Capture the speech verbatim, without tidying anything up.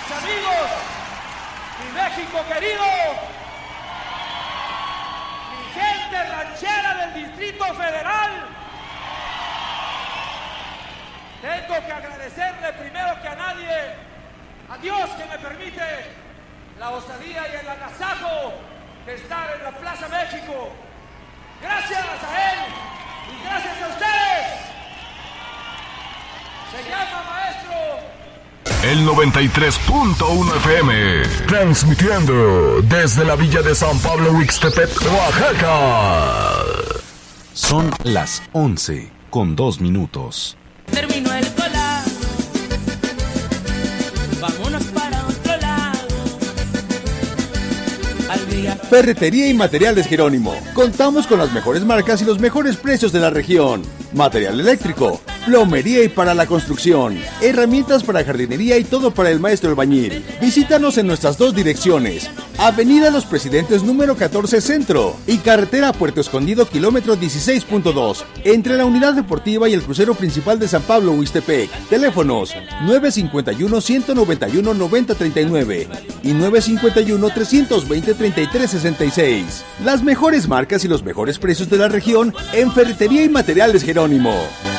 mis amigos, mi México querido, mi gente ranchera del Distrito Federal, tengo que agradecerle primero que a nadie, a Dios que me permite la osadía y el agasajo de estar en la Plaza México. Gracias a él y gracias a ustedes. Se llama maestro. El noventa y tres punto uno F M, transmitiendo desde la villa de San Pablo Huixtepec, Oaxaca. Son las once con dos minutos. Terminó el colado, vámonos para otro lado. Al día. Ferretería y Materiales Jerónimo. Contamos con las mejores marcas y los mejores precios de la región. Material eléctrico, plomería y para la construcción, herramientas para jardinería y todo para el maestro albañil. Visítanos en nuestras dos direcciones: Avenida Los Presidentes número catorce Centro y Carretera Puerto Escondido kilómetro dieciséis punto dos, entre la Unidad Deportiva y el crucero principal de San Pablo Huixtepec. Teléfonos nueve cinco uno, uno nueve uno, nueve cero tres nueve y nueve cinco uno, tres dos cero, tres tres seis seis. Las mejores marcas y los mejores precios de la región en Ferretería y Materiales Jerónimo.